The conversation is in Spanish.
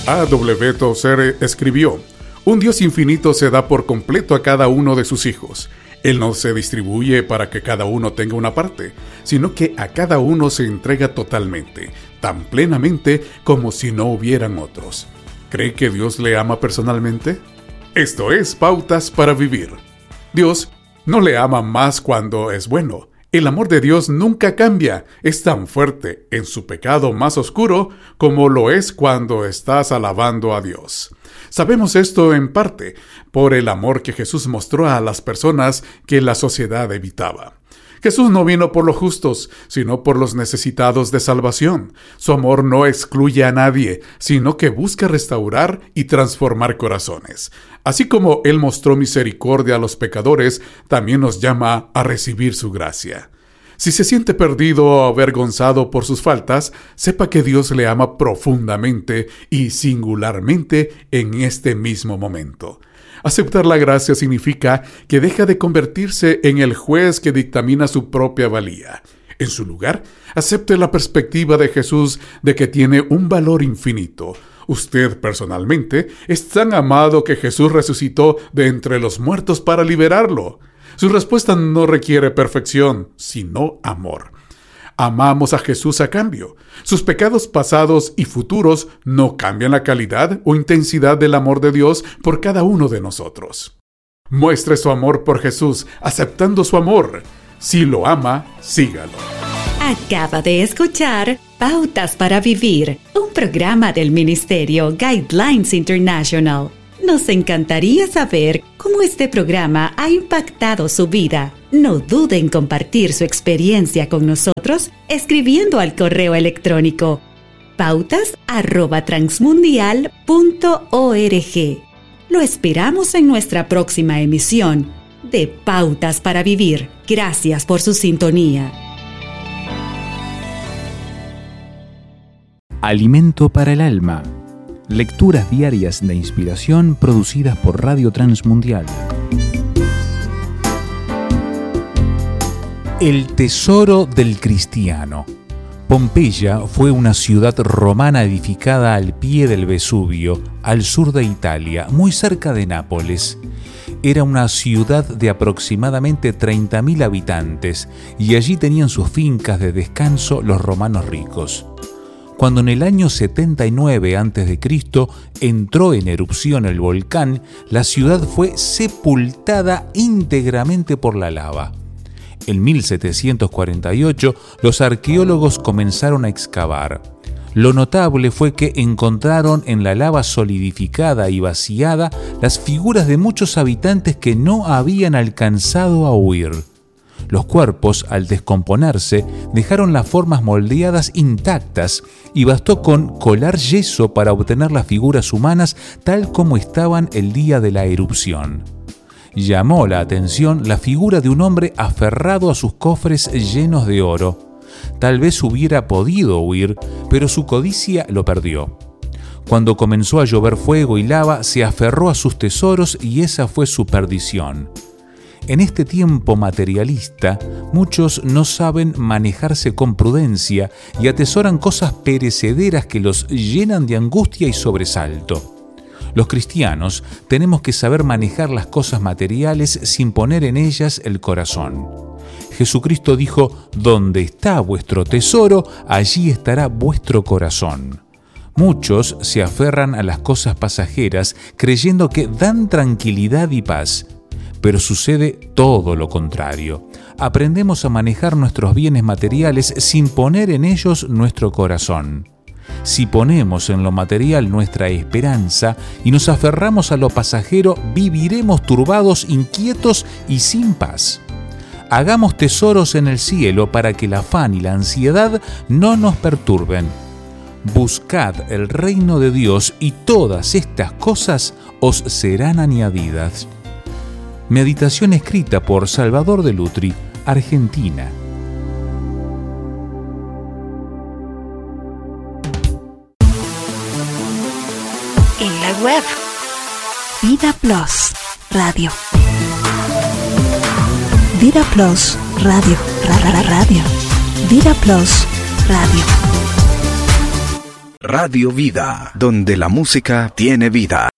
A.W. Tozer escribió: un Dios infinito se da por completo a cada uno de sus hijos. Él no se distribuye para que cada uno tenga una parte, sino que a cada uno se entrega totalmente, tan plenamente como si no hubieran otros. ¿Cree que Dios le ama personalmente? Esto es Pautas para Vivir. Dios no le ama más cuando es bueno. El amor de Dios nunca cambia. Es tan fuerte en su pecado más oscuro como lo es cuando estás alabando a Dios. Sabemos esto en parte por el amor que Jesús mostró a las personas que la sociedad evitaba. Jesús no vino por los justos, sino por los necesitados de salvación. Su amor no excluye a nadie, sino que busca restaurar y transformar corazones. Así como Él mostró misericordia a los pecadores, también nos llama a recibir su gracia. Si se siente perdido o avergonzado por sus faltas, sepa que Dios le ama profundamente y singularmente en este mismo momento. Aceptar la gracia significa que deja de convertirse en el juez que dictamina su propia valía. En su lugar, acepte la perspectiva de Jesús de que tiene un valor infinito. Usted personalmente es tan amado que Jesús resucitó de entre los muertos para liberarlo. Su respuesta no requiere perfección, sino amor. Amamos a Jesús a cambio. Sus pecados pasados y futuros no cambian la calidad o intensidad del amor de Dios por cada uno de nosotros. Muestre su amor por Jesús, aceptando su amor. Si lo ama, sígalo. Acaba de escuchar Pautas para Vivir, un programa del Ministerio Guidelines International. Nos encantaría saber cómo este programa ha impactado su vida. No dude en compartir su experiencia con nosotros escribiendo al correo electrónico pautas@transmundial.org. Lo esperamos en nuestra próxima emisión de Pautas para Vivir. Gracias por su sintonía. Alimento para el alma. Lecturas diarias de inspiración producidas por Radio Transmundial. El tesoro del cristiano. Pompeya fue una ciudad romana edificada al pie del Vesubio, al sur de Italia, muy cerca de Nápoles. Era una ciudad de aproximadamente 30.000 habitantes y allí tenían sus fincas de descanso los romanos ricos. Cuando en el año 79 a.C. entró en erupción el volcán, la ciudad fue sepultada íntegramente por la lava. En 1748, los arqueólogos comenzaron a excavar. Lo notable fue que encontraron en la lava solidificada y vaciada las figuras de muchos habitantes que no habían alcanzado a huir. Los cuerpos, al descomponerse, dejaron las formas moldeadas intactas y bastó con colar yeso para obtener las figuras humanas tal como estaban el día de la erupción. Llamó la atención la figura de un hombre aferrado a sus cofres llenos de oro. Tal vez hubiera podido huir, pero su codicia lo perdió. Cuando comenzó a llover fuego y lava, se aferró a sus tesoros y esa fue su perdición. En este tiempo materialista, muchos no saben manejarse con prudencia y atesoran cosas perecederas que los llenan de angustia y sobresalto. Los cristianos tenemos que saber manejar las cosas materiales sin poner en ellas el corazón. Jesucristo dijo: «Donde está vuestro tesoro, allí estará vuestro corazón». Muchos se aferran a las cosas pasajeras creyendo que dan tranquilidad y paz. Pero sucede todo lo contrario. Aprendemos a manejar nuestros bienes materiales sin poner en ellos nuestro corazón. Si ponemos en lo material nuestra esperanza y nos aferramos a lo pasajero, viviremos turbados, inquietos y sin paz. Hagamos tesoros en el cielo para que el afán y la ansiedad no nos perturben. Buscad el reino de Dios y todas estas cosas os serán añadidas. Meditación escrita por Salvador de Lutri, Argentina. En la web Vida Plus Radio. Vida Plus Radio. Radio. Vida Plus Radio. Radio Vida, donde la música tiene vida.